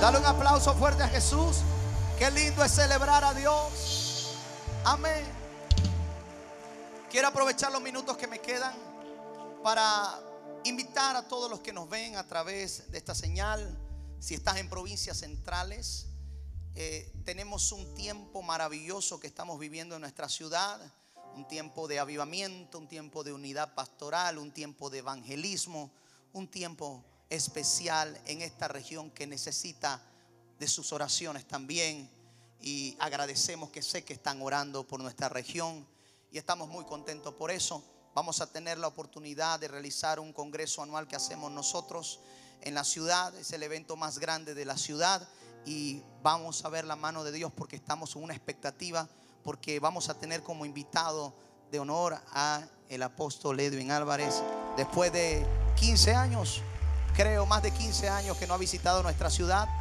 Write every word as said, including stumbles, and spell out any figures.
Dale un aplauso fuerte a Jesús. Qué lindo es celebrar a Dios. Amén. Quiero aprovechar los minutos que me quedan para invitar a todos los que nos ven a través de esta señal. Si estás en provincias centrales, eh, tenemos un tiempo maravilloso que estamos viviendo en nuestra ciudad. Un tiempo de avivamiento, un tiempo de unidad pastoral, un tiempo de evangelismo, un tiempo especial en esta región que necesita de sus oraciones también. Y agradecemos, que sé que están orando por nuestra región y estamos muy contentos por eso. Vamos a tener la oportunidad de realizar un congreso anual que hacemos nosotros en la ciudad. Es el evento más grande de la ciudad y vamos a ver la mano de Dios porque estamos en una expectativa, porque vamos a tener como invitado de honor a el apóstol Edwin Álvarez. Después de quince años, creo más de quince años que no ha visitado nuestra ciudad,